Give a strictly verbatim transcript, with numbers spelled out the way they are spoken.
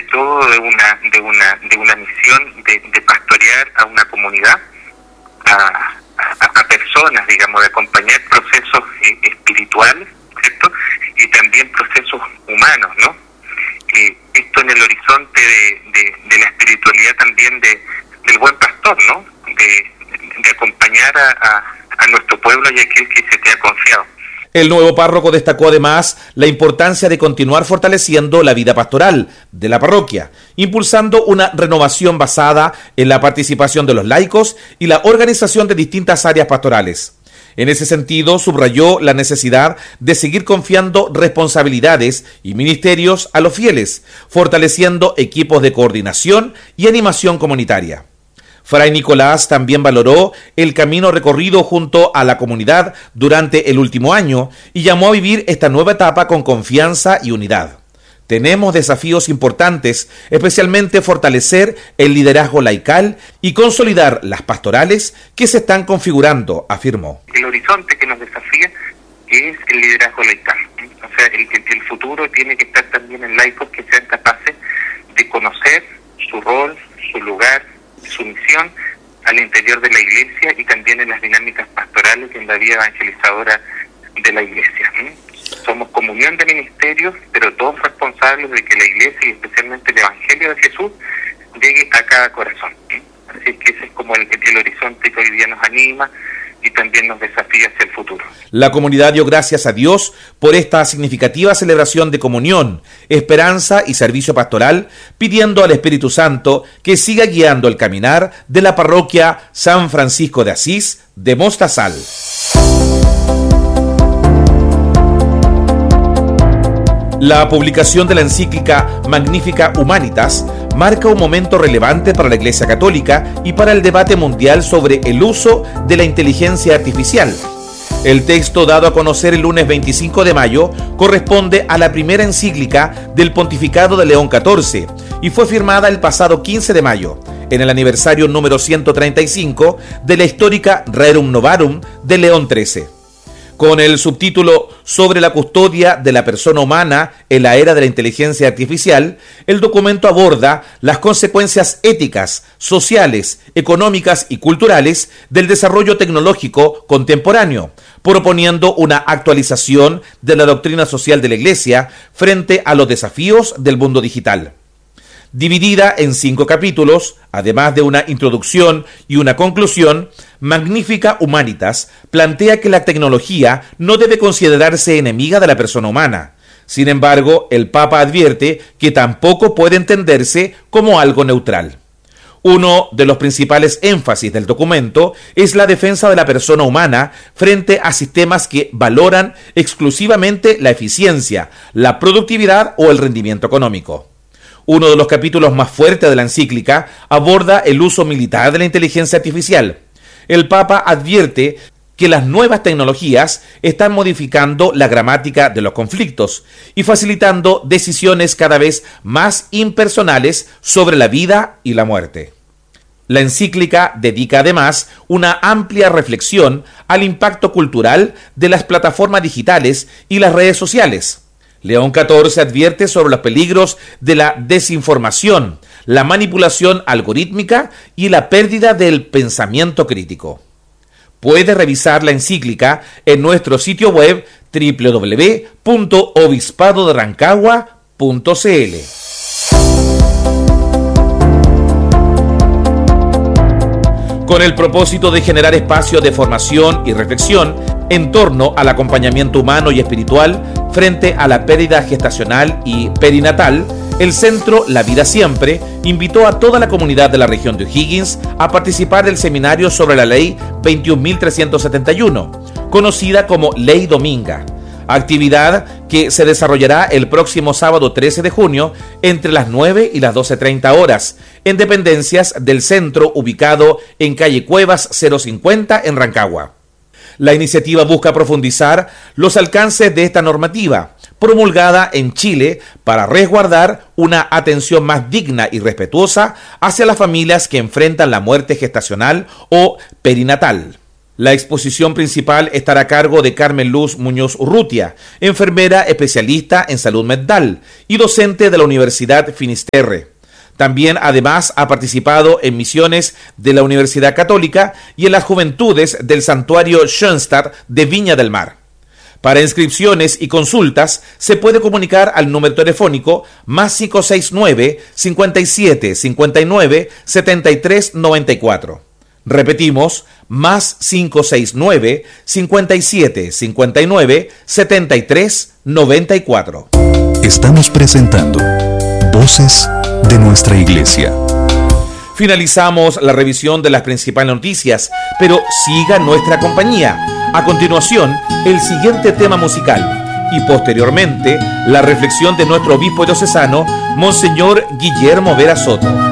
todo de una de una de una misión de, de pastorear a una comunidad, a, a, a personas, digamos, de acompañar procesos eh, espirituales, ¿cierto? Y también procesos humanos, ¿no? Eh, esto en el horizonte de, de, de la espiritualidad también de, del buen pastor, ¿no? De, de acompañar a, a, a nuestro pueblo y a aquel que se te ha confiado. El nuevo párroco destacó además la importancia de continuar fortaleciendo la vida pastoral de la parroquia, impulsando una renovación basada en la participación de los laicos y la organización de distintas áreas pastorales. En ese sentido, subrayó la necesidad de seguir confiando responsabilidades y ministerios a los fieles, fortaleciendo equipos de coordinación y animación comunitaria. Fray Nicolás también valoró el camino recorrido junto a la comunidad durante el último año y llamó a vivir esta nueva etapa con confianza y unidad. Tenemos desafíos importantes, especialmente fortalecer el liderazgo laical y consolidar las pastorales que se están configurando, afirmó. El horizonte que nos desafía es el liderazgo laical. O sea, el, el futuro tiene que estar también en laicos que sean capaces de conocer su rol, su lugar, su misión al interior de la iglesia y también en las dinámicas pastorales y en la vida evangelizadora de la iglesia. Somos comunión de ministerios, pero todos responsables de que la iglesia y especialmente el Evangelio de Jesús llegue a cada corazón. Así que ese es como el, el horizonte que hoy día nos anima y también nos desafía hacia el futuro. La comunidad dio gracias a Dios por esta significativa celebración de comunión, esperanza y servicio pastoral, pidiendo al Espíritu Santo que siga guiando el caminar de la parroquia San Francisco de Asís de Mostazal. La publicación de la encíclica Magnificat Humanitas marca un momento relevante para la Iglesia Católica y para el debate mundial sobre el uso de la inteligencia artificial. El texto, dado a conocer el lunes veinticinco de mayo, corresponde a la primera encíclica del pontificado de León catorce y fue firmada el pasado quince de mayo, en el aniversario número ciento treinta y cinco de la histórica Rerum Novarum de León trece. Con el subtítulo Sobre la custodia de la persona humana en la era de la inteligencia artificial, el documento aborda las consecuencias éticas, sociales, económicas y culturales del desarrollo tecnológico contemporáneo, proponiendo una actualización de la doctrina social de la Iglesia frente a los desafíos del mundo digital. Dividida en cinco capítulos, además de una introducción y una conclusión, Magnificat Humanitas plantea que la tecnología no debe considerarse enemiga de la persona humana. Sin embargo, el Papa advierte que tampoco puede entenderse como algo neutral. Uno de los principales énfasis del documento es la defensa de la persona humana frente a sistemas que valoran exclusivamente la eficiencia, la productividad o el rendimiento económico. Uno de los capítulos más fuertes de la encíclica aborda el uso militar de la inteligencia artificial. El Papa advierte que las nuevas tecnologías están modificando la gramática de los conflictos y facilitando decisiones cada vez más impersonales sobre la vida y la muerte. La encíclica dedica además una amplia reflexión al impacto cultural de las plataformas digitales y las redes sociales. León catorce advierte sobre los peligros de la desinformación, la manipulación algorítmica y la pérdida del pensamiento crítico. Puede revisar la encíclica en nuestro sitio web doble u doble u doble u punto obispado de rancagua punto c l. Con el propósito de generar espacios de formación y reflexión en torno al acompañamiento humano y espiritual frente a la pérdida gestacional y perinatal, el Centro La Vida Siempre invitó a toda la comunidad de la región de O'Higgins a participar del seminario sobre la Ley veintiún mil trescientos setenta y uno, conocida como Ley Dominga, actividad que se desarrollará el próximo sábado trece de junio entre las nueve y las doce treinta horas, en dependencias del centro ubicado en calle Cuevas cero cincuenta en Rancagua. La iniciativa busca profundizar los alcances de esta normativa, promulgada en Chile para resguardar una atención más digna y respetuosa hacia las familias que enfrentan la muerte gestacional o perinatal. La exposición principal estará a cargo de Carmen Luz Muñoz Urrutia, enfermera especialista en salud mental y docente de la Universidad Finisterre. También, además, ha participado en misiones de la Universidad Católica y en las juventudes del Santuario Schoenstatt de Viña del Mar. Para inscripciones y consultas, se puede comunicar al número telefónico más cinco seis nueve, cincuenta y siete, cincuenta y nueve, setenta y tres noventa y cuatro. Repetimos, más cinco seis nueve, cincuenta y siete, cincuenta y nueve, setenta y tres noventa y cuatro. Estamos presentando Voces de nuestra Iglesia. Finalizamos la revisión de las principales noticias, pero siga nuestra compañía. A continuación, el siguiente tema musical y posteriormente la reflexión de nuestro obispo diocesano, Monseñor Guillermo Vera Soto.